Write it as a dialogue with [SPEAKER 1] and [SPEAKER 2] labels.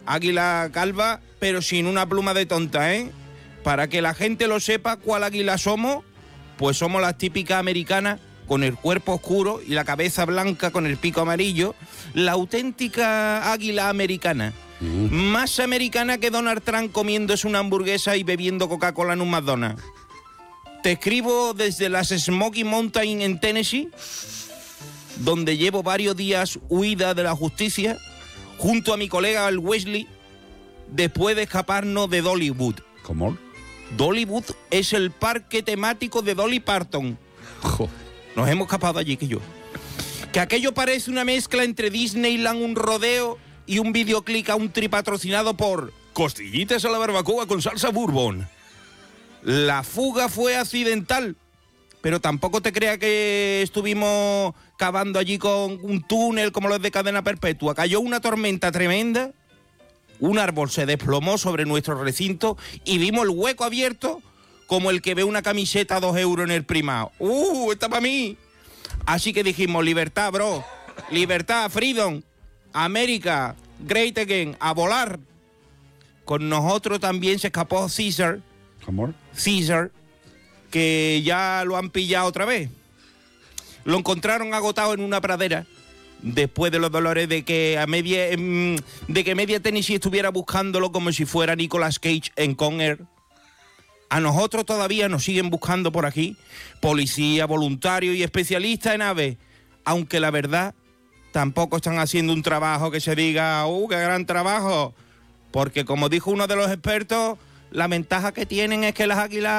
[SPEAKER 1] águila calva, pero sin una pluma de tonta, ¿eh? Para que la gente lo sepa cuál águila somos, pues somos las típicas americanas, con el cuerpo oscuro y la cabeza blanca con el pico amarillo, la auténtica águila americana. Más americana que Donald Trump comiéndose una hamburguesa y bebiendo Coca-Cola en un McDonald's. Te escribo desde las Smoky Mountain en Tennessee, donde llevo varios días huida de la justicia, junto a mi colega el Wesley, después de escaparnos de Dollywood.
[SPEAKER 2] ¿Cómo?
[SPEAKER 1] Dollywood es el parque temático de Dolly Parton. Nos hemos escapado allí, que yo. Que aquello parece una mezcla entre Disneyland, un rodeo y un videoclip a un trip patrocinado por Costillitas a la barbacoa con salsa bourbon. La fuga fue accidental, pero tampoco te creas que estuvimos cavando allí con un túnel como los de Cadena Perpetua. Cayó una tormenta tremenda, un árbol se desplomó sobre nuestro recinto y vimos el hueco abierto como el que ve una camiseta a 2 euros en el primado. ¡Está para mí! Así que dijimos, libertad, bro, libertad, freedom, América, great again, a volar. Con nosotros también se escapó César.
[SPEAKER 2] ¿Cómo?
[SPEAKER 1] César, que ya lo han pillado otra vez. Lo encontraron agotado en una pradera después de los dolores de que media Tennessee estuviera buscándolo como si fuera Nicolas Cage en Con Air. A nosotros todavía nos siguen buscando por aquí, policía, voluntario y especialistas en aves, aunque la verdad tampoco están haciendo un trabajo que se diga, qué gran trabajo, porque como dijo uno de los expertos, la ventaja que tienen es que las águilas